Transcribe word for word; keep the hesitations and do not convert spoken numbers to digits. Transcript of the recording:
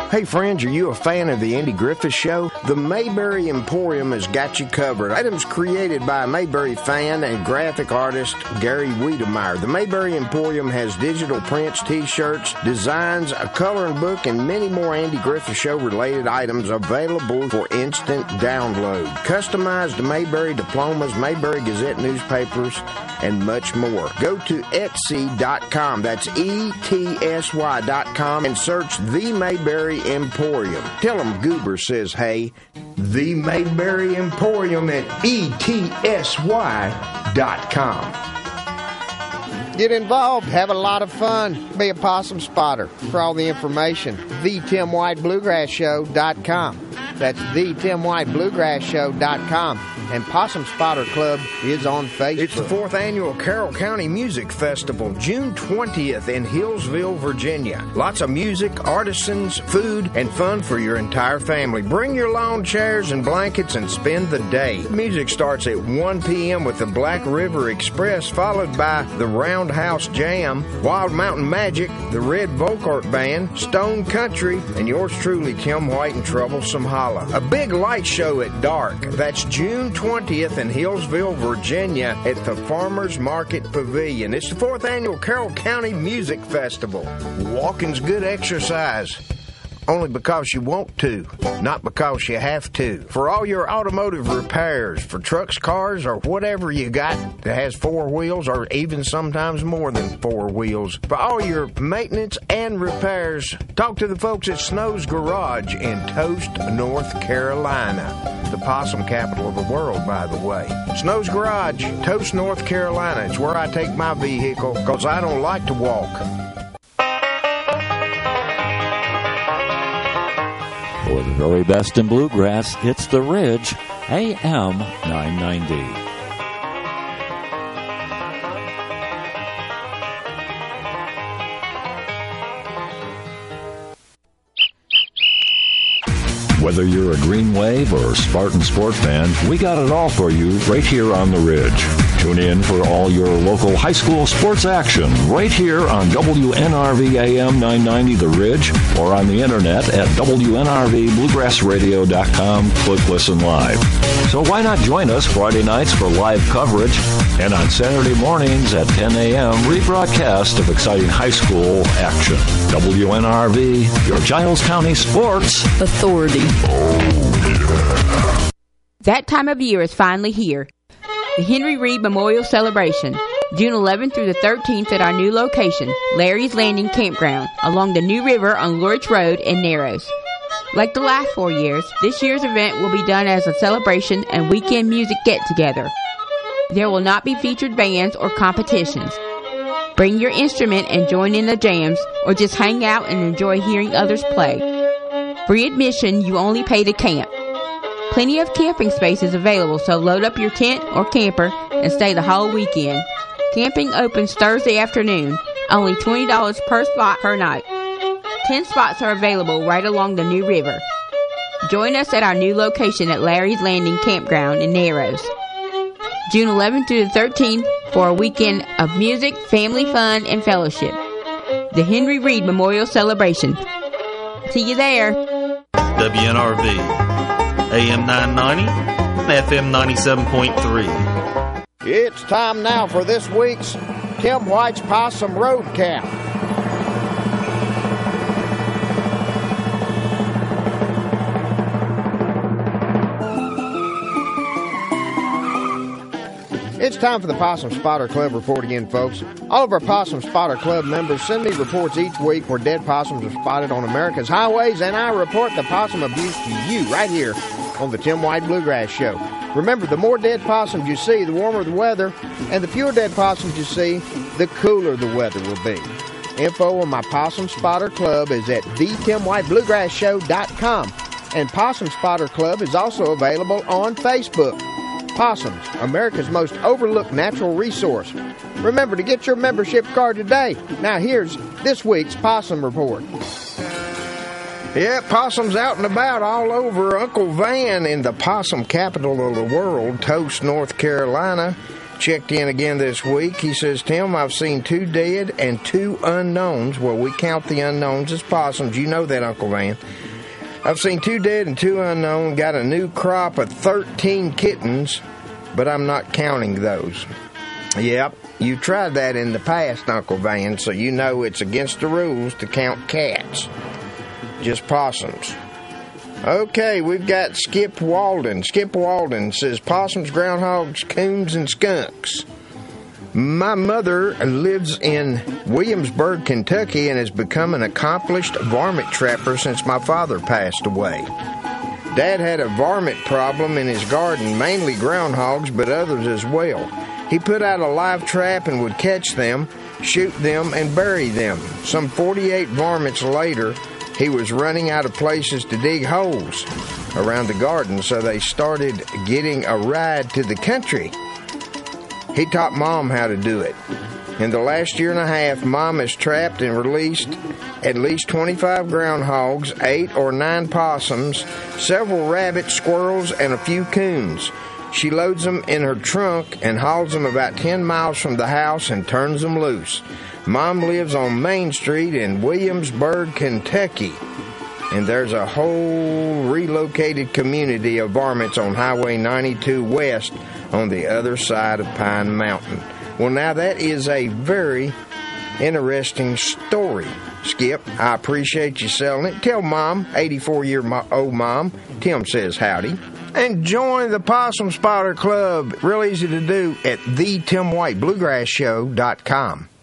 Hey friends, are you a fan of the Andy Griffith Show? The Mayberry Emporium has got you covered. Items created by a Mayberry fan and graphic artist Gary Wiedemeyer. The Mayberry Emporium has digital prints, t-shirts, designs, a coloring book, and many more Andy Griffith Show related items available for instant download. Customized Mayberry diplomas, Mayberry Gazette newspapers, and much more. Go to Etsy dot com, that's E T S Y dot com, and search The Mayberry Emporium. Tell them Goober says, hey, The Mayberry Emporium at E T S Y dot com. Get involved, have a lot of fun, be a possum spotter. For all the information, The Tim White Bluegrass Show dot com. That's The Tim White Bluegrass Show dot com. And Possum Spotter Club is on Facebook. It's the fourth annual Carroll County Music Festival, June twentieth in Hillsville, Virginia. Lots of music, artisans, food, and fun for your entire family. Bring your lawn chairs and blankets and spend the day. Music starts at one p.m. with the Black River Express, followed by the Roundhouse Jam, Wild Mountain Magic, the Red Volkart Band, Stone Country, and yours truly, Tim White and Troublesome Holla. A big light show at dark. That's June twentieth in Hillsville, Virginia at the Farmers Market Pavilion. It's the fourth annual Carroll County Music Festival. Walking's good exercise. Only because you want to, not because you have to. For all your automotive repairs, for trucks, cars, or whatever you got that has four wheels, or even sometimes more than four wheels. For all your maintenance and repairs, talk to the folks at Snow's Garage in Toast, North Carolina. The possum capital of the world, by the way. Snow's Garage, Toast, North Carolina. It's where I take my vehicle, because I don't like to walk. For the very best in bluegrass, it's The Ridge, A M nine ninety. Whether you're a Green Wave or Spartan Sport fan, we got it all for you right here on The Ridge. Tune in for all your local high school sports action right here on W N R V A M nine ninety The Ridge, or on the internet at W N R V bluegrass radio dot com. Click Listen Live. So why not join us Friday nights for live coverage, and on Saturday mornings at ten a.m. rebroadcast of exciting high school action. W N R V, your Giles County Sports Authority. Oh, yeah. That time of year is finally here. The Henry Reed Memorial Celebration, June eleventh through the thirteenth at our new location, Larry's Landing Campground, along the New River on Lurch Road in Narrows. Like the last four years, this year's event will be done as a celebration and weekend music get-together. There will not be featured bands or competitions. Bring your instrument and join in the jams, or just hang out and enjoy hearing others play. Free admission, you only pay to camp. Plenty of camping spaces available, so load up your tent or camper and stay the whole weekend. Camping opens Thursday afternoon, only twenty dollars per spot per night. Ten spots are available right along the New River. Join us at our new location at Larry's Landing Campground in Narrows, June eleventh through the thirteenth, for a weekend of music, family fun, and fellowship. The Henry Reed Memorial Celebration. See you there. W N R V, A M nine ninety, F M ninety-seven point three. It's time now for this week's Tim White's Possum Road Count. It's time for the Possum Spotter Club report again, folks. All of our Possum Spotter Club members send me reports each week where dead possums are spotted on America's highways, and I report the possum abuse to you right here on the Tim White Bluegrass Show. Remember, the more dead possums you see, the warmer the weather, and the fewer dead possums you see, the cooler the weather will be. Info on my Possum Spotter Club is at the tim white bluegrass show dot com, and Possum Spotter Club is also available on Facebook. Possums, America's most overlooked natural resource. Remember to get your membership card today. Now here's this week's Possum Report. Yeah, possums out and about all over. Uncle Van in the possum capital of the world, Toast, North Carolina, checked in again this week. He says, Tim, I've seen two dead and two unknowns. Well, we count the unknowns as possums. You know that, Uncle Van. I've seen two dead and two unknown. Got a new crop of thirteen kittens, but I'm not counting those. Yep, you tried that in the past, Uncle Van, so you know it's against the rules to count cats. Just possums. Okay, we've got Skip Walden. Skip Walden says, possums, groundhogs, coons, and skunks. My mother lives in Williamsburg, Kentucky, and has become an accomplished varmint trapper since my father passed away. Dad had a varmint problem in his garden, mainly groundhogs, but others as well. He put out a live trap and would catch them, shoot them, and bury them. Some forty-eight varmints later, he was running out of places to dig holes around the garden, so they started getting a ride to the country. He taught Mom how to do it. In the last year and a half, Mom has trapped and released at least twenty-five groundhogs, eight or nine possums, several rabbits, squirrels, and a few coons. She loads them in her trunk and hauls them about ten miles from the house and turns them loose. Mom lives on Main Street in Williamsburg, Kentucky, and there's a whole relocated community of varmints on Highway ninety-two West on the other side of Pine Mountain. Well, now that is a very interesting story, Skip. I appreciate you selling it. Tell Mom, eighty-four-year-old Mom, Tim says howdy. And join the Possum Spotter Club. Real easy to do at the tim white bluegrass show dot com.